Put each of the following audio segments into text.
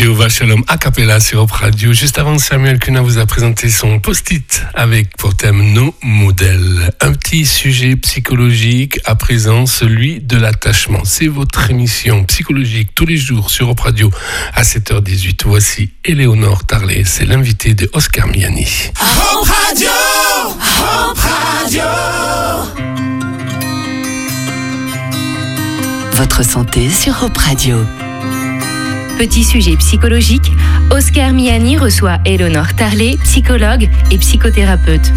Jéhovah Shalom a cappella sur Europe Radio. Juste avant, Samuel Kuna vous a présenté son post-it avec pour thème nos modèles. Un petit sujet psychologique à présent, celui de l'attachement. C'est votre émission psychologique tous les jours sur Europe Radio à 7h18. Voici Éléonore Tarlet, c'est l'invité de Oscar Miani. Europe Radio, Europe Radio. Votre santé sur Europe Radio. Petit sujet psychologique, Oscar Miani reçoit Éléonore Tarlet, psychologue et psychothérapeute.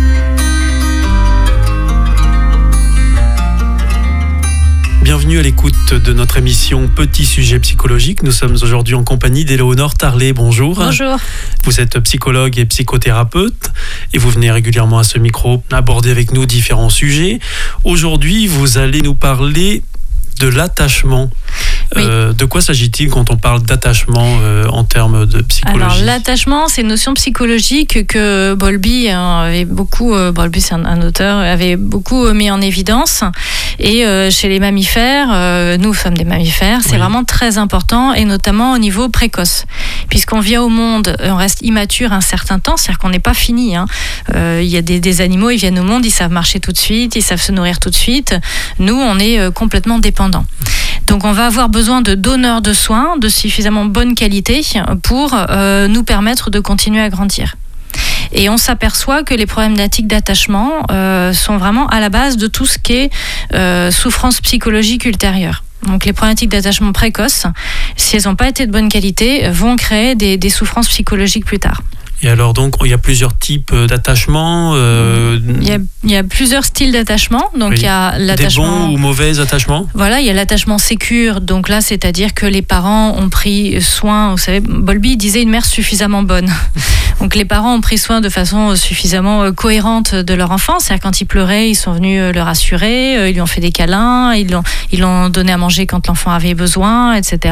Bienvenue à l'écoute de notre émission Petit sujet psychologique. Nous sommes aujourd'hui en compagnie d'Éléonore Tarlet. Bonjour. Bonjour. Vous êtes psychologue et psychothérapeute et vous venez régulièrement à ce micro aborder avec nous différents sujets. Aujourd'hui, vous allez nous parler de l'attachement. Oui. De quoi s'agit-il quand on parle d'attachement en termes de psychologie ? Alors l'attachement, c'est une notion psychologique que Bowlby avait beaucoup, Bowlby c'est un auteur, avait beaucoup mis en évidence. Et chez les mammifères, nous sommes des mammifères, c'est vraiment très important, et notamment au niveau précoce. Puisqu'on vient au monde, on reste immature un certain temps, c'est-à-dire qu'on n'est pas fini. Il y a des animaux, ils viennent au monde, ils savent marcher tout de suite, ils savent se nourrir tout de suite. Nous, on est complètement dépendants. Donc on va avoir besoin de donneurs de soins de suffisamment bonne qualité pour nous permettre de continuer à grandir. Et on s'aperçoit que les problématiques d'attachement sont vraiment à la base de tout ce qui est souffrance psychologique ultérieure. Donc les problématiques d'attachement précoce, si elles n'ont pas été de bonne qualité, vont créer des souffrances psychologiques plus tard. Et alors donc il y a plusieurs types d'attachements. Il y a plusieurs styles d'attachement. Donc il y a l'attachement. Des bons ou mauvais attachements. Voilà, il y a l'attachement sécure. Donc là, c'est-à-dire que les parents ont pris soin. Vous savez, Bowlby disait une mère suffisamment bonne. Donc les parents ont pris soin de façon suffisamment cohérente de leur enfant. C'est-à-dire quand il pleurait, ils sont venus le rassurer, ils lui ont fait des câlins, ils lui ont donné à manger quand l'enfant avait besoin, etc.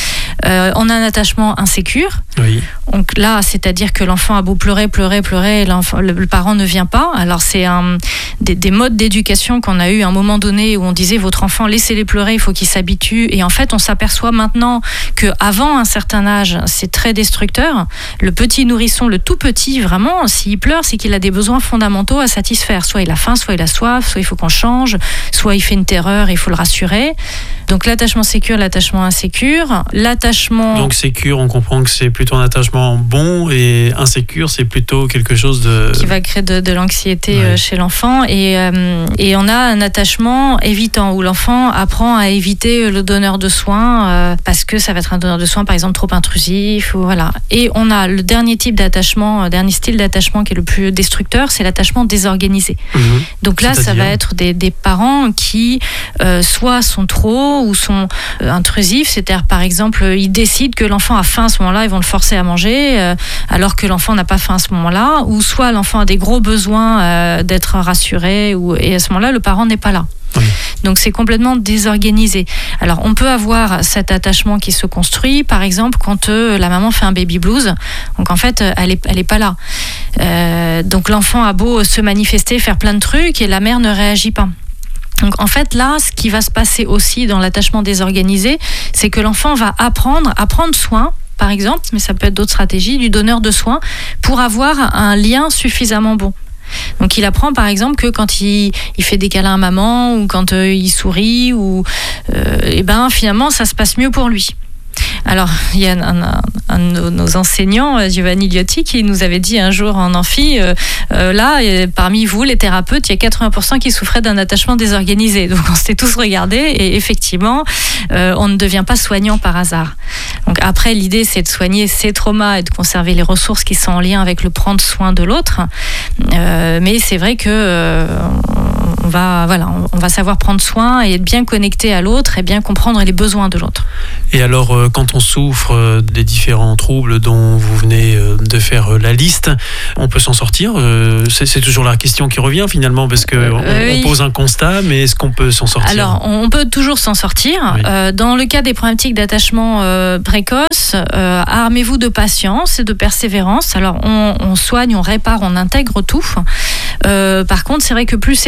On a un attachement insécure. Oui. Donc là, c'est-à-dire que l'enfant a beau pleurer, et le parent ne vient pas. Alors c'est des modes d'éducation qu'on a eu à un moment donné où on disait votre enfant, laissez-les pleurer, il faut qu'il s'habitue. Et en fait, on s'aperçoit maintenant qu'avant un certain âge, c'est très destructeur. Le petit nourrisson, le tout petit, vraiment, s'il pleure, c'est qu'il a des besoins fondamentaux à satisfaire. Soit il a faim, soit il a soif, soit il faut qu'on change, soit il fait une terreur et il faut le rassurer. Donc l'attachement sécure, l'attachement insécure. Donc sécure, on comprend que c'est plutôt un attachement bon, et insécure, c'est plutôt quelque chose qui va créer de l'anxiété chez l'enfant. Et on a un attachement évitant, où l'enfant apprend à éviter le donneur de soins parce que ça va être un donneur de soins, par exemple, trop intrusif. Voilà. Et on a le dernier type d'attachement, dernier style d'attachement qui est le plus destructeur, c'est l'attachement désorganisé. Donc là, ça va être des parents qui soit sont trop ou sont intrusifs, c'est-à-dire par exemple, ils décident que l'enfant a faim à ce moment-là, ils vont le forcer à manger, alors que l'enfant n'a pas faim à ce moment-là, ou soit l'enfant a des gros besoins d'être rassuré, et à ce moment-là, le parent n'est pas là. Oui. Donc c'est complètement désorganisé. Alors on peut avoir cet attachement qui se construit, par exemple quand la maman fait un baby blues, donc en fait elle est pas là. Donc l'enfant a beau se manifester, faire plein de trucs, et la mère ne réagit pas. Donc en fait là, ce qui va se passer aussi dans l'attachement désorganisé, c'est que l'enfant va apprendre à prendre soin, par exemple, mais ça peut être d'autres stratégies, du donneur de soins, pour avoir un lien suffisamment bon. Donc il apprend par exemple que quand il fait des câlins à maman, ou quand il sourit, ou finalement ça se passe mieux pour lui. Alors, il y a un de nos enseignants, Giovanni Liotti, qui nous avait dit un jour en amphi, parmi vous, les thérapeutes, il y a 80% qui souffraient d'un attachement désorganisé. Donc, on s'était tous regardés, et effectivement, on ne devient pas soignant par hasard. Donc, après, l'idée, c'est de soigner ces traumas et de conserver les ressources qui sont en lien avec le prendre soin de l'autre. Mais c'est vrai que on va savoir prendre soin et être bien connecté à l'autre et bien comprendre les besoins de l'autre. Et alors, quand on souffre des différents troubles dont vous venez de faire la liste, on peut s'en sortir ? C'est toujours la question qui revient finalement, parce qu'on pose un constat, mais est-ce qu'on peut s'en sortir ? Alors, on peut toujours s'en sortir. Oui. Dans le cas des problématiques d'attachement précoce, armez-vous de patience et de persévérance. Alors, on soigne, on répare, on intègre tout. Par contre, c'est vrai que plus c'est précoce,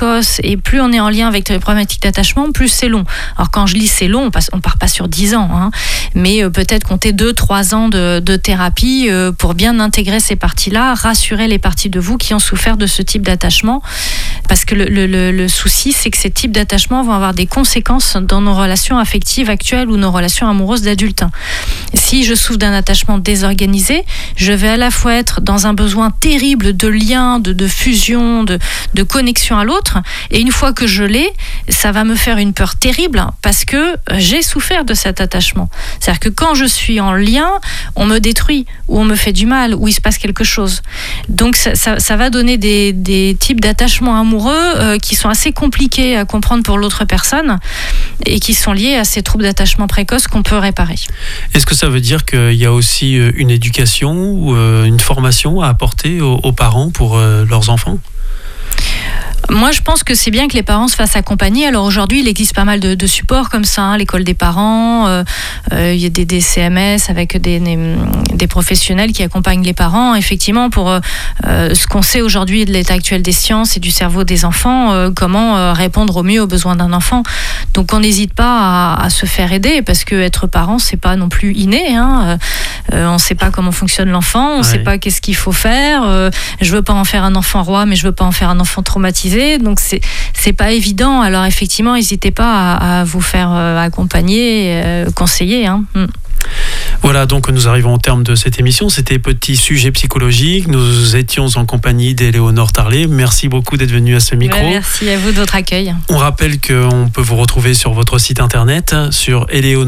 précoce et plus on est en lien avec les problématiques d'attachement, plus c'est long. Alors quand je dis c'est long, on part pas sur 10 ans, hein, mais peut-être compter 2-3 ans de thérapie pour bien intégrer ces parties-là, rassurer les parties de vous qui ont souffert de ce type d'attachement. Parce que le souci, c'est que ces types d'attachements vont avoir des conséquences dans nos relations affectives actuelles ou nos relations amoureuses d'adultes. Si je souffre d'un attachement désorganisé, je vais à la fois être dans un besoin terrible de lien, de fusion, de connexion à l'autre, et une fois que je l'ai, ça va me faire une peur terrible parce que j'ai souffert de cet attachement. C'est-à-dire que quand je suis en lien, on me détruit, ou on me fait du mal, ou il se passe quelque chose. Donc ça va donner des types d'attachements amoureux qui sont assez compliqués à comprendre pour l'autre personne et qui sont liés à ces troubles d'attachement précoce qu'on peut réparer. Est-ce que ça veut dire qu'il y a aussi une éducation ou une formation à apporter aux parents pour leurs enfants ? Moi, je pense que c'est bien que les parents se fassent accompagner. Alors aujourd'hui, il existe pas mal de supports comme ça, hein, l'école des parents, il y a des CMS avec des professionnels qui accompagnent les parents. Effectivement, pour ce qu'on sait aujourd'hui de l'état actuel des sciences et du cerveau des enfants, comment répondre au mieux aux besoins d'un enfant. Donc on n'hésite pas à se faire aider parce que être parent, c'est pas non plus inné. Hein. On ne sait pas comment fonctionne l'enfant, on ne sait pas qu'est-ce qu'il faut faire. Je veux pas en faire un enfant roi, mais je veux pas en faire un enfant traumatisé. Donc c'est pas évident. Alors effectivement, n'hésitez pas à vous faire accompagner, conseiller. Hein. Voilà, donc nous arrivons au terme de cette émission. C'était Petit Sujet Psychologique. Nous étions en compagnie d'Éléonore Tarlet. Merci beaucoup d'être venue à ce micro. Merci à vous de votre accueil. On rappelle qu'on peut vous retrouver sur votre site internet sur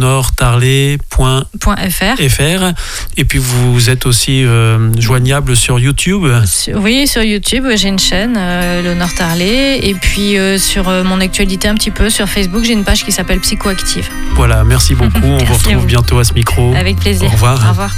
eleonoretarlet.fr. Et puis vous êtes aussi joignable sur YouTube. Oui, sur YouTube, j'ai une chaîne, Éléonore Tarlet. Et puis sur mon actualité un petit peu, sur Facebook, j'ai une page qui s'appelle Psychoactive. Voilà, merci beaucoup. On vous retrouve bientôt à ce micro. Avec plaisir. Au revoir. Au revoir.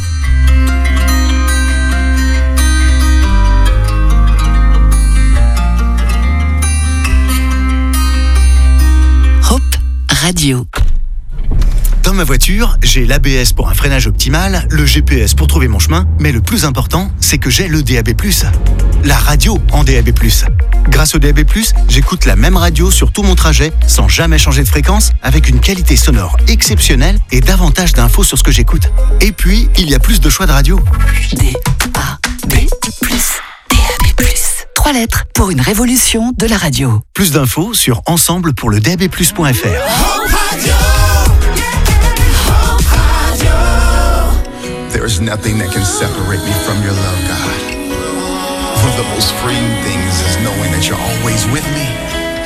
Hope Radio. Dans ma voiture, j'ai l'ABS pour un freinage optimal, le GPS pour trouver mon chemin, mais le plus important, c'est que j'ai le DAB+, la radio en DAB+. Grâce au DAB+, j'écoute la même radio sur tout mon trajet, sans jamais changer de fréquence, avec une qualité sonore exceptionnelle et davantage d'infos sur ce que j'écoute. Et puis, il y a plus de choix de radio. DAB+. 3 lettres pour une révolution de la radio. Plus d'infos sur ensemblepourledabplus.fr. There's nothing that can separate me from your love, God. One of the most freeing things is knowing that you're always with me.